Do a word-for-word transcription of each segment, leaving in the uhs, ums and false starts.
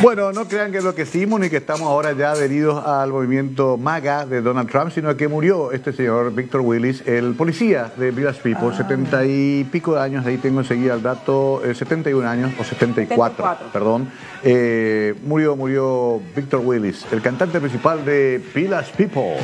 Bueno, no crean que enloquecimos ni que estamos ahora ya adheridos al movimiento MAGA de Donald Trump, sino que murió este señor Victor Willis, el policía de Village People, ah. setenta y pico de años, ahí tengo enseguida el dato, eh, setenta y un años, o setenta y cuatro, setenta y cuatro. Perdón. Eh, murió, murió Victor Willis, el cantante principal de Village People.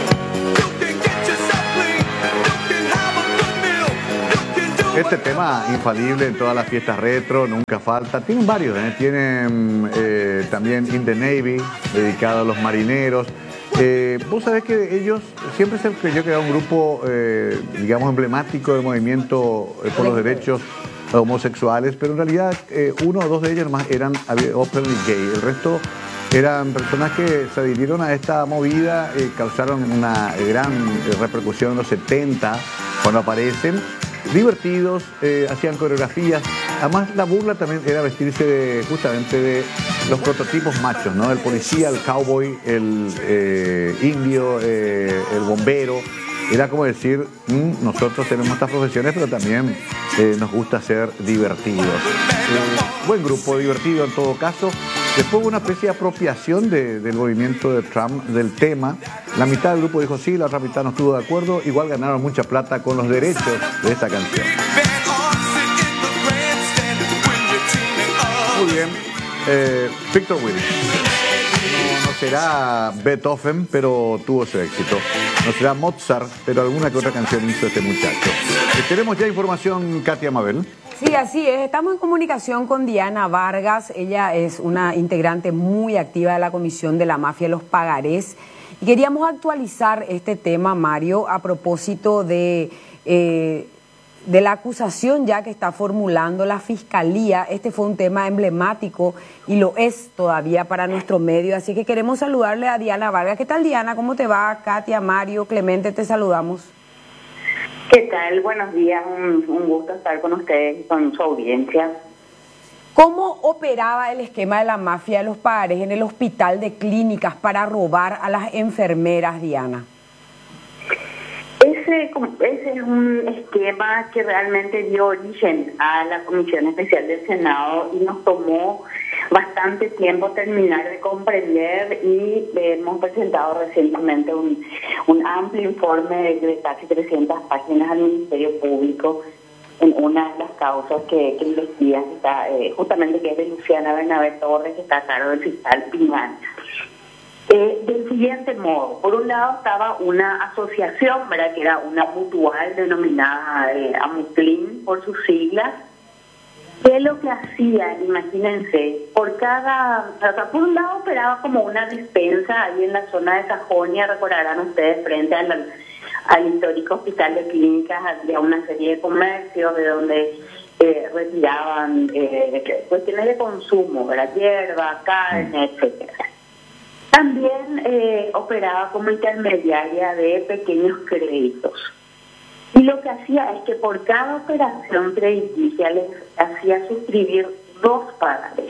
Este tema infalible en todas las fiestas retro, nunca falta. Tienen varios, ¿eh? Tienen eh, también In the Navy, dedicado a los marineros. Eh, vos sabés que ellos siempre se creyó que era un grupo, eh, digamos, emblemático del movimiento eh, por los derechos homosexuales, pero en realidad eh, uno o dos de ellos más eran openly gay. El resto eran personas que se adhirieron a esta movida, eh, causaron una gran repercusión en los setenta, cuando aparecen. Divertidos, eh, hacían coreografías. Además, la burla también era vestirse de, justamente de los prototipos machos, ¿no? El policía, el cowboy, el eh, indio, eh, el bombero. Era como decir, mmm, nosotros tenemos estas profesiones, pero también eh, nos gusta ser divertidos. Eh, buen grupo, divertido en todo caso. Después hubo una especie de apropiación de, del movimiento de Trump, del tema. La mitad del grupo dijo sí, la otra mitad no estuvo de acuerdo. Igual ganaron mucha plata con los derechos de esta canción. Muy bien. Eh, Victor Willis. No, no será Beethoven, pero tuvo su éxito. No será Mozart, pero alguna que otra canción hizo este muchacho. Tenemos ya información, Katia Mabel. Sí, así es. Estamos en comunicación con Diana Vargas. Ella es una integrante muy activa de la Comisión de la Mafia de los Pagarés. Y queríamos actualizar este tema, Mario, a propósito de, eh, de la acusación ya que está formulando la Fiscalía. Este fue un tema emblemático y lo es todavía para nuestro medio. Así que queremos saludarle a Diana Vargas. ¿Qué tal, Diana? ¿Cómo te va? Katia, Mario, Clemente, te saludamos. ¿Qué tal? Buenos días, un, un gusto estar con ustedes y con su audiencia. ¿Cómo operaba el esquema de la mafia de los Pagarés en el hospital de clínicas para robar a las enfermeras, Diana? Ese, ese es un esquema que realmente dio origen a la Comisión Especial del Senado y nos tomó bastante tiempo terminar de comprender y hemos presentado recientemente un, un amplio informe de, de casi trescientas páginas al Ministerio Público en una de las causas que, que investiga, que está, eh, justamente que es de Luciana Bernabé Torres, que está a cargo del fiscal Pinal. Eh, del siguiente modo, por un lado estaba una asociación, ¿verdad?, que era una mutual denominada eh, AMUCLIN por sus siglas, que lo que hacía, imagínense, por cada, o sea, por un lado operaba como una dispensa ahí en la zona de Sajonia, recordarán ustedes, frente al, al histórico hospital de clínicas, había una serie de comercios de donde eh, retiraban eh, cuestiones de consumo, ¿verdad?, hierba, carne, etcétera. También eh, operaba como intermediaria de pequeños créditos. Y lo que hacía es que por cada operación crediticia les hacía suscribir dos pagarés.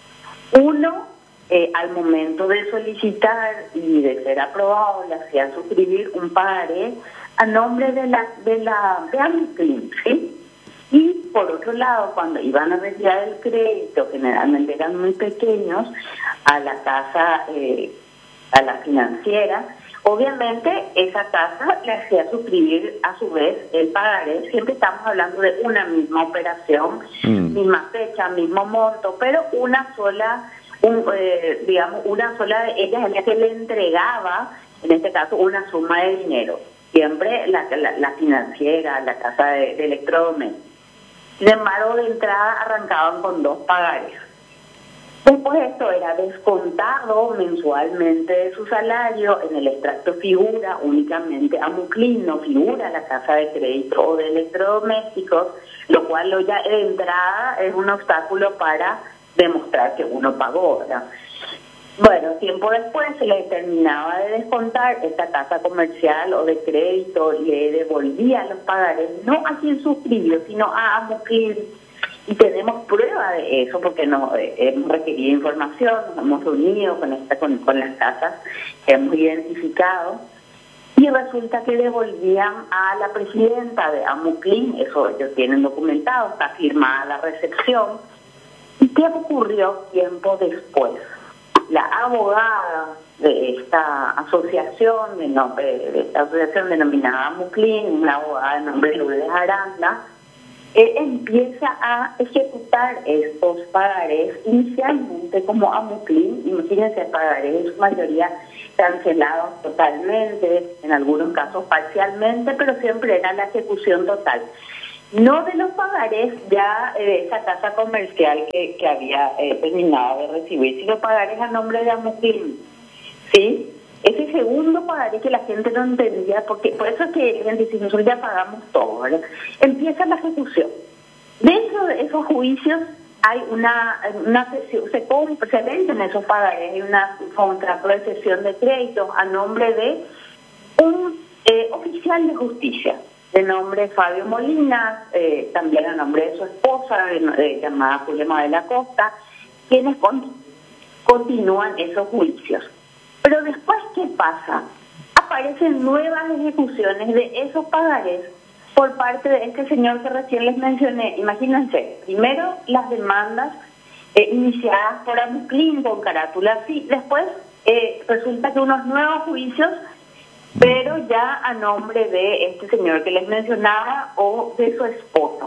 Uno, eh, al momento de solicitar y de ser aprobado, le hacía suscribir un pagaré a nombre de la de la de AMUCLIN, ¿sí? Y por otro lado, cuando iban a retirar el crédito, generalmente eran muy pequeños, a la casa, eh, a la financiera, obviamente esa casa le hacía suscribir a su vez el pagaré. Siempre estamos hablando de una misma operación, mm. misma fecha, mismo monto, pero una sola, un, eh, digamos, una sola de ellas es la que le entregaba, en este caso, una suma de dinero. Siempre la, la, la financiera, la casa de, de electrodomésticos. Sin embargo, de entrada arrancaban con dos pagares. Después esto era descontado mensualmente de su salario, en el extracto figura únicamente AMUCLIN, no figura la casa de crédito o de electrodomésticos, lo cual lo ya de entrada es un obstáculo para demostrar que uno pagó, ¿verdad? Bueno, tiempo después se le terminaba de descontar esta casa comercial o de crédito, le devolvía los pagares, no a quien suscribió, sino a AMUCLIN. Y tenemos prueba de eso porque nos eh, hemos requerido información, nos hemos reunido con, esta, con, con las casas, hemos identificado, y resulta que devolvían a la presidenta de AMUCLIN, eso ellos tienen documentado, está firmada la recepción, ¿Y qué ocurrió tiempo después? La abogada de esta asociación, de, nombre, de esta asociación denominada Amuclín, una abogada de nombre Lourdes Aranda, eh, empieza a ejecutar estos pagarés inicialmente como Amuclín. Imagínense, pagarés en su mayoría cancelados totalmente, en algunos casos parcialmente, pero siempre era la ejecución total. No de los pagarés ya de eh, esa casa comercial que, que había eh, terminado de recibir, sino pagarés a nombre de Amuclín. ¿Sí? Ese segundo pagaré que la gente no entendía, porque por eso es que la gente dice, nosotros ya pagamos todo, ¿verdad? Empieza la ejecución. Dentro de esos juicios hay una, una sesión, se, se vencen esos pagarés, hay una contrato de cesión de crédito a nombre de un eh, oficial de justicia, de nombre Fabio Molina, eh, también a nombre de su esposa, de, de, llamada Julia Mabel Acosta, quienes con, continúan esos juicios. Pero después, ¿qué pasa? Aparecen nuevas ejecuciones de esos pagarés por parte de este señor que recién les mencioné. Imagínense, primero las demandas eh, iniciadas por Amuclín con carátula así, después eh, resulta que unos nuevos juicios, pero ya a nombre de este señor que les mencionaba o de su esposa.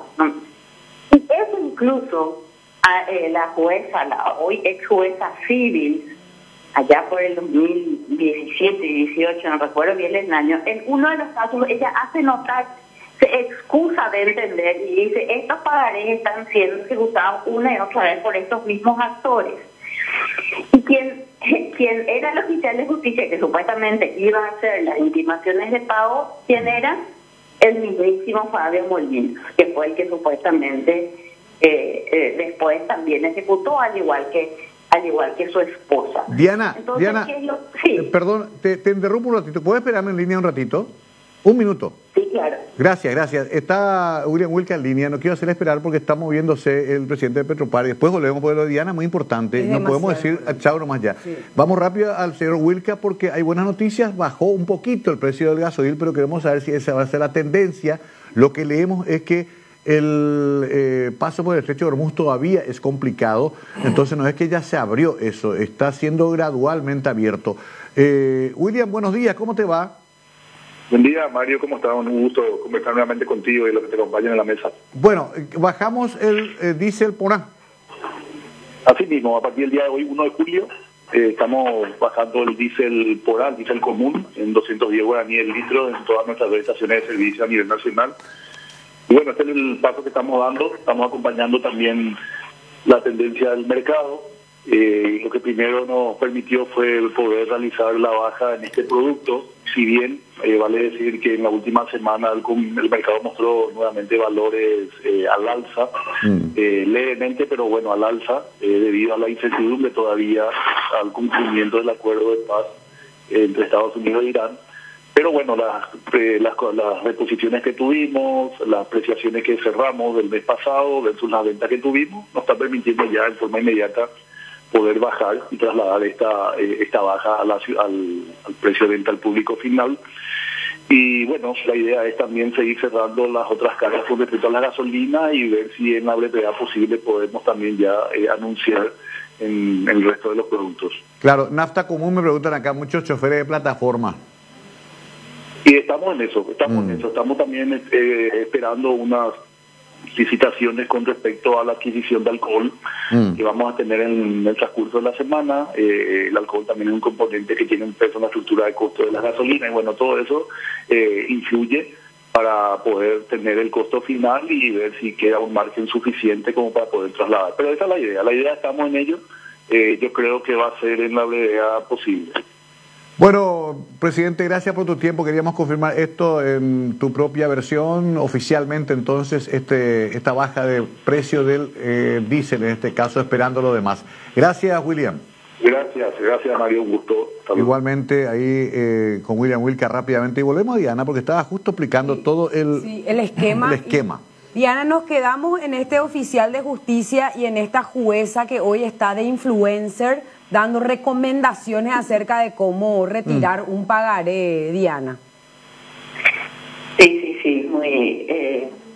Y eso incluso a, eh, la jueza, la hoy ex jueza civil, allá por el dos mil diecisiete y dieciocho, no recuerdo bien el año, en uno de los casos ella hace notar, se excusa de entender y dice, estos pagarés están siendo ejecutados una y otra vez por estos mismos actores. Y quien, quien era el oficial de justicia que supuestamente iba a hacer las intimaciones de pago, ¿quién era? El mismísimo Fabio Molina, que fue el que supuestamente eh, eh, después también ejecutó, al igual que al igual que su esposa. Diana, Entonces, Diana, ¿qué es lo? Sí. eh, perdón, te, te interrumpo un ratito. ¿Puedes esperarme en línea un ratito? Un minuto. Sí, claro. Gracias, gracias. Está William Wilca en línea. No quiero hacer esperar porque está moviéndose el presidente de Petropar. Y después volvemos por lo de Diana, muy importante. Es no podemos decir demasiado. chao nomás ya. Sí. Vamos rápido al señor Wilca porque hay buenas noticias. Bajó un poquito el precio del gasoil, pero queremos saber si esa va a ser la tendencia. Lo que leemos es que el eh, paso por el estrecho de Hormuz todavía es complicado, entonces no es que ya se abrió eso, está siendo gradualmente abierto. Eh, William, buenos días, ¿cómo te va? Buen día, Mario, ¿cómo estás? Un gusto conversar nuevamente contigo y los que te acompañan en la mesa. Bueno, bajamos el eh, diésel por A. Así mismo, a partir del día de hoy, uno de julio, eh, estamos bajando el diésel por A, el diésel común, en doscientos diez guaraníes el litro en todas nuestras dos estaciones de servicio a nivel nacional. Y bueno, este es el paso que estamos dando, estamos acompañando también la tendencia del mercado. Eh, lo que primero nos permitió fue poder realizar la baja en este producto, si bien eh, vale decir que en la última semana el, el mercado mostró nuevamente valores eh, al alza, mm. eh, levemente, pero bueno, al alza, eh, debido a la incertidumbre todavía al cumplimiento del acuerdo de paz eh, entre Estados Unidos e Irán. Pero bueno, las, eh, las, las reposiciones que tuvimos, las apreciaciones que cerramos del mes pasado versus las ventas que tuvimos, nos está permitiendo ya en forma inmediata poder bajar y trasladar esta eh, esta baja a la, al, al precio de venta al público final. Y bueno, la idea es también seguir cerrando las otras cajas con respecto a la gasolina y ver si en la brevedad posible podemos también ya eh, anunciar en, en el resto de los productos. Claro, nafta común, me preguntan acá muchos choferes de plataforma. Y estamos en eso, estamos mm. en eso, estamos también eh, esperando unas licitaciones con respecto a la adquisición de alcohol mm. que vamos a tener en el transcurso de la semana. Eh, el alcohol también es un componente que tiene un peso en la estructura de costo de la gasolina y bueno, todo eso eh, influye para poder tener el costo final y ver si queda un margen suficiente como para poder trasladar. Pero esa es la idea, la idea estamos en ello, eh, yo creo que va a ser en la brevedad posible. Bueno, presidente, gracias por tu tiempo. Queríamos confirmar esto en tu propia versión. Oficialmente, entonces, este esta baja de precio del eh, diésel, en este caso, esperando lo demás. Gracias, William. Gracias, gracias, Mario. Un gusto. Saludos. Igualmente, ahí eh, con William Wilca rápidamente. Y volvemos a Diana, porque estaba justo explicando sí, todo el, sí, el esquema. El esquema. Y, Diana, nos quedamos en este oficial de justicia y en esta jueza que hoy está de influencer, dando recomendaciones acerca de cómo retirar mm. un pagaré, Diana. Sí, sí, sí, muy... Eh,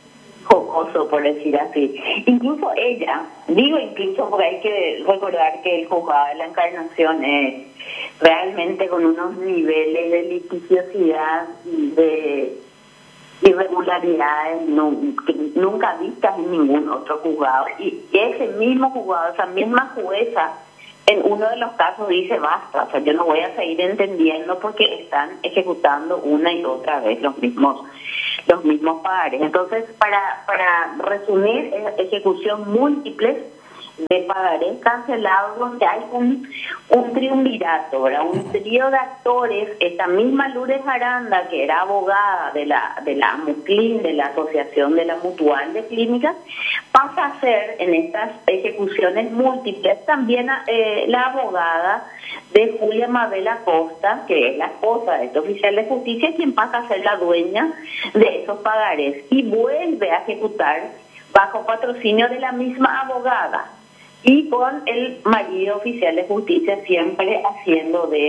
jocoso, por decir así. Incluso ella, digo incluso porque hay que recordar que el juzgado de la Encarnación es realmente con unos niveles de litigiosidad y de irregularidades no, que nunca vistas en ningún otro juzgado. Y ese mismo juzgado, esa misma jueza, en uno de los casos dice basta, o sea, yo no voy a seguir entendiendo porque están ejecutando una y otra vez los mismos los mismos pagares. Entonces, para para resumir, es ejecución múltiple de pagarés cancelados, donde hay un, un triunvirato, ¿verdad? Un trío de actores. Esta misma Lourdes Aranda, que era abogada de la de la MUCLIN, de la Asociación de la Mutual de Clínicas, pasa a ser en estas ejecuciones múltiples también eh, la abogada de Julia Mabel Acosta, que es la esposa de este oficial de justicia, quien pasa a ser la dueña de esos pagarés y vuelve a ejecutar bajo patrocinio de la misma abogada y con el marido oficial de justicia siempre haciendo de